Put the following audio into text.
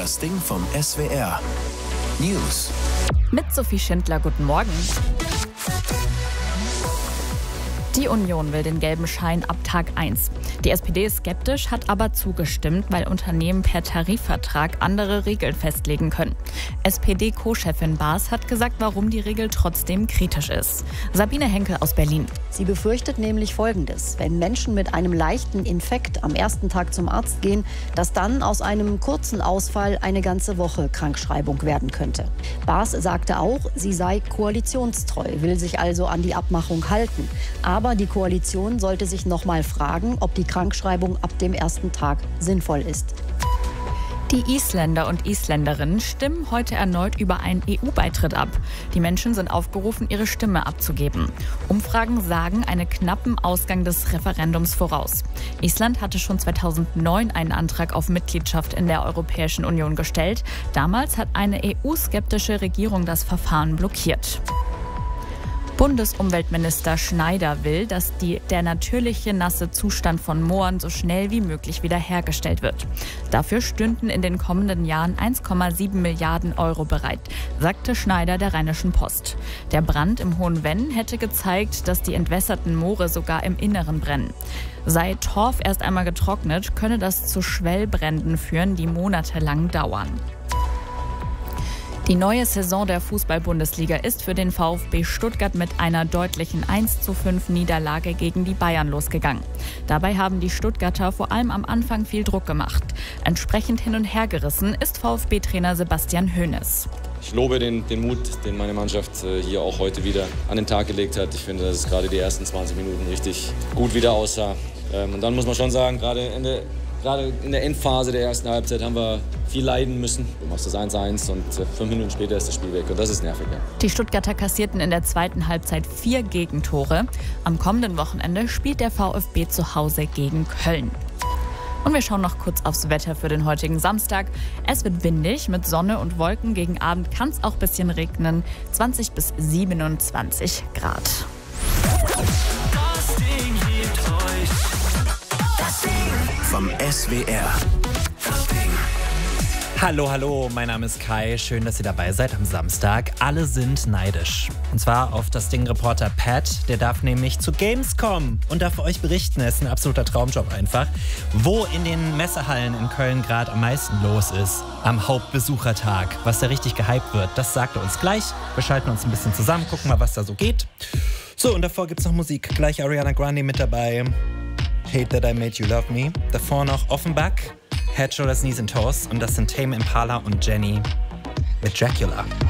Das Ding vom SWR. News. Mit Sophie Schindler, guten Morgen. Die Union will den gelben Schein ab Tag 1. Die SPD ist skeptisch, hat aber zugestimmt, weil Unternehmen per Tarifvertrag andere Regeln festlegen können. SPD-Co-Chefin Baas hat gesagt, warum die Regel trotzdem kritisch ist. Sabine Henkel aus Berlin. Sie befürchtet nämlich Folgendes: Wenn Menschen mit einem leichten Infekt am ersten Tag zum Arzt gehen, dass dann aus einem kurzen Ausfall eine ganze Woche Krankschreibung werden könnte. Baas sagte auch, sie sei koalitionstreu, will sich also an die Abmachung halten. Aber die Koalition sollte sich noch mal fragen, ob die Krankschreibung ab dem ersten Tag sinnvoll ist. Die Isländer und Isländerinnen stimmen heute erneut über einen EU-Beitritt ab. Die Menschen sind aufgerufen, ihre Stimme abzugeben. Umfragen sagen einen knappen Ausgang des Referendums voraus. Island hatte schon 2009 einen Antrag auf Mitgliedschaft in der Europäischen Union gestellt. Damals hat eine EU-skeptische Regierung das Verfahren blockiert. Bundesumweltminister Schneider will, dass der natürliche nasse Zustand von Mooren so schnell wie möglich wiederhergestellt wird. Dafür stünden in den kommenden Jahren 1,7 Milliarden Euro bereit, sagte Schneider der Rheinischen Post. Der Brand im Hohen Venn hätte gezeigt, dass die entwässerten Moore sogar im Inneren brennen. Sei Torf erst einmal getrocknet, könne das zu Schwellbränden führen, die monatelang dauern. Die neue Saison der Fußball-Bundesliga ist für den VfB Stuttgart mit einer deutlichen 1:5 Niederlage gegen die Bayern losgegangen. Dabei haben die Stuttgarter vor allem am Anfang viel Druck gemacht. Entsprechend hin und her gerissen ist VfB-Trainer Sebastian Hoeneß. Ich lobe den Mut, den meine Mannschaft hier auch heute wieder an den Tag gelegt hat. Ich finde, dass es gerade die ersten 20 Minuten richtig gut wieder aussah. Und dann muss man schon sagen, gerade in der Endphase der ersten Halbzeit haben wir viel leiden müssen. Du machst das 1:1 und 5 Minuten später ist das Spiel weg. Und das ist nervig, ja. Die Stuttgarter kassierten in der zweiten Halbzeit 4 Gegentore. Am kommenden Wochenende spielt der VfB zu Hause gegen Köln. Und wir schauen noch kurz aufs Wetter für den heutigen Samstag. Es wird windig mit Sonne und Wolken. Gegen Abend kann es auch ein bisschen regnen. 20 bis 27 Grad. Vom SWR. Das Ding. Hallo, mein Name ist Kai. Schön, dass ihr dabei seid am Samstag. Alle sind neidisch. Und zwar auf das Ding-Reporter Pat. Der darf nämlich zu Gamescom und darf für euch berichten. Er ist ein absoluter Traumjob einfach. Wo in den Messehallen in Köln gerade am meisten los ist, am Hauptbesuchertag, was da richtig gehypt wird, das sagt er uns gleich. Wir schalten uns ein bisschen zusammen, gucken mal, was da so geht. So, und davor gibt's noch Musik. Gleich Ariana Grande mit dabei. Hate That I Made You Love Me. Davor noch Offenbach, Head, Shoulders, Knees and Toes. Und das sind Tame Impala und Jenny mit Dracula.